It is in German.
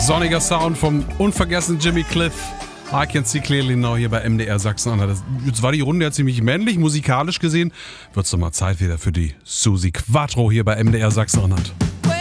Sonniger Sound vom unvergessenen Jimmy Cliff. I Can See Clearly Now hier bei MDR Sachsen-Anhalt. Jetzt war die Runde ja ziemlich männlich, musikalisch gesehen. Wird's doch mal Zeit wieder für die Susi Quattro hier bei MDR Sachsen-Anhalt.